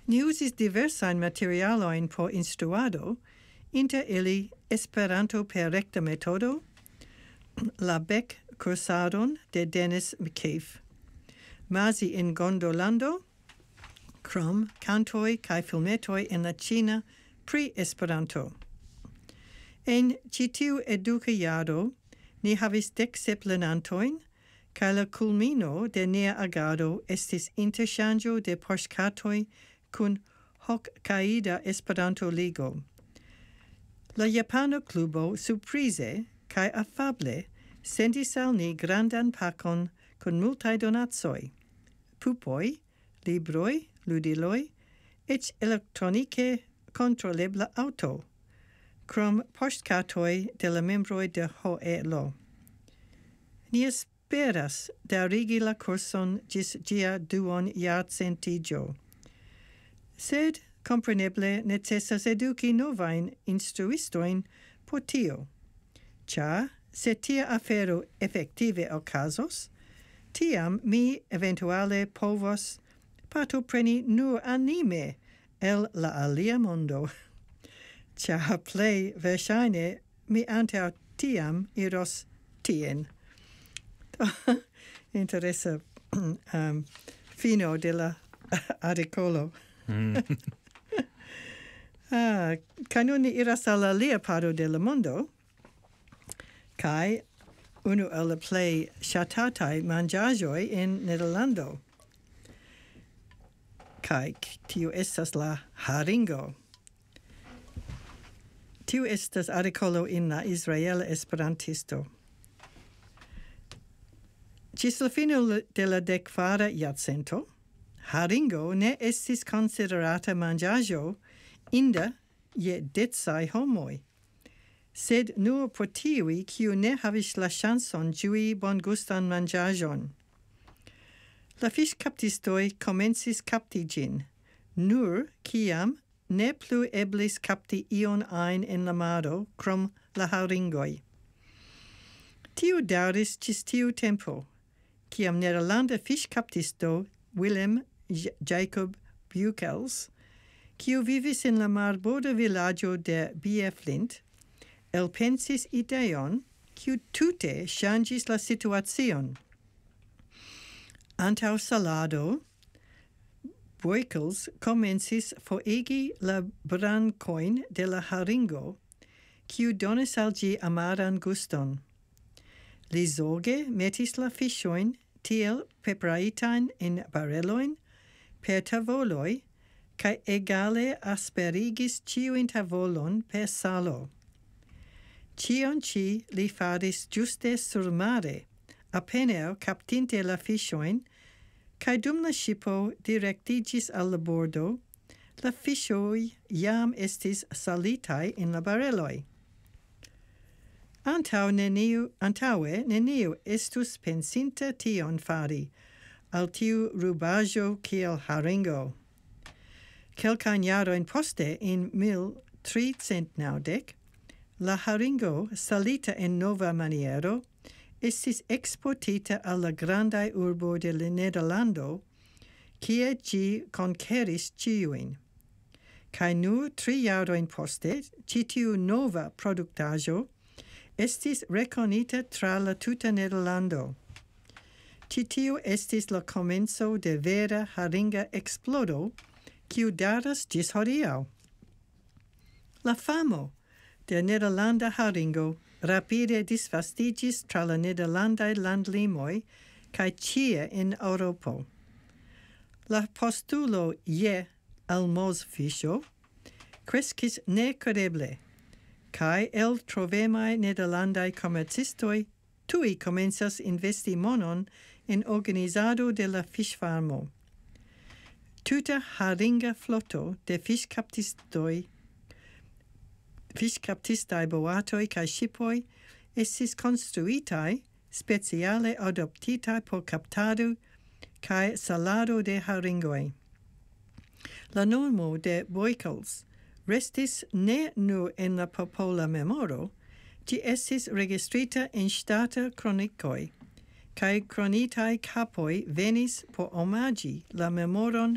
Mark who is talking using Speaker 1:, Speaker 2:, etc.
Speaker 1: Ni uzis diversain materialoin por instruado, inter ili Esperanto per recta metodo, la bec cursadon de Denis McCafe, Masi in Gondolando, crom cantoi kai filmetoi en la Cina pre-Esperanto. En citiu educaiado, ni havis 10 lernantoin, kai la culmino de nia agado estis interchanjo de poŝtkartoj kun Hokkaido Esperanto Ligo. La Japana klubo surprize kai afable sendis al ni grandan pakon kun multaj donacoj, pupoj, libroj, ludiloj, eĉ elektronike kontrolebla auto, krom poŝtkartoj de la membroj de HOELO. Ni esperas daŭrigi la kurson ĝis ĝia duonjarcentiĝo. Sed compreneble necessas educi novajn instruistojn por tio, ĉar se tia afero efektive okazos, tiam mi eventuale povos partopreni nur anime el la alia mondo, ĉar plej verŝajne mi antaŭ tiam iros tien. Interesa fino de la artikolo. Kaj nun ni iras al la alia parto de la mondo, kaj unu el la plej ŝatataj manĝaĵoj en Nederlando. Kaj tiu estas la haringo. Tiu estas artikolo en la Israela Esperantisto. Ĝis la fino de la 10ª jarcento, haringo ne estis konsiderata manĝaĵo inda je decaj homoj, sed nur por tiuj, kiu ne havis la ŝancon ĝui bongustan manĝaĵon. La fiŝkaptistoj komencis kapti ĝin, nur kiam ne plu eblis kapti ion ajn en la maro krom la haringoj. Tiu daŭris ĝis tiu tempo, kiam nederlanda fiŝkaptisto Willem Jacob Beukels, kiu vivis en la marborda vilaĝo de Bierflint, elpensis ideon, kiu tute ŝanĝis la situacion. Antaŭ salado, Beukels komencis forigi la brankojn de la haringo, kiu donis al ĝi amaran guston. Li zorge metis la fiŝojn tiel preparaitajn en barelojn per tavoloj kaj egale asperigis ĉiujn tavolon per salo. Ĉion ĉi li faris ĝuste surmare, apenaŭ kaptinte la fiŝojn, kaj dum la ŝipo direktiĝis al la bordo, la fiŝoj jam estis salitaj en la bareloj. Antaŭe neniu estus pensinta tion fari al tiu rubaĵo kiel haringo. Kelkajn jarojn poste, en 1390, la haringo, salita en nova maniero, estis eksportita al la grandaj urboj de Nederlando, kie ĝi konkeris ĉiujn. Kaj nur 3 jarojn poste, ĉi tiu nova produktaĵo estis rekonita tra la tuta Nederlando. Ĉi tiu estis la komenco de vera haringa eksplodo, kiu daŭras ĝis hodiaŭ. La famo de nederlanda haringo rapide disvastiĝis tra la nederlandaj landlimoj kaj ĉie en Eŭropo. La postulo je almozfiŝo kreskis nekredeble, kaj eltrovemaj nederlandaj komercistoj tuj komencas investi monon en organizado de la fiŝfarmo. Tuta haringa floto de fiŝkaptistaj boatoj kaj ŝipoj estis konstruitaj speciale adoptitaj por kaptado kaj salado de haringoj. La nomo de Beukels restis ne nur en la popola memoro, ĝi estis registrita en ŝtata kronikoj, kaj kronitaj kapoj venis por omaĝi la memoron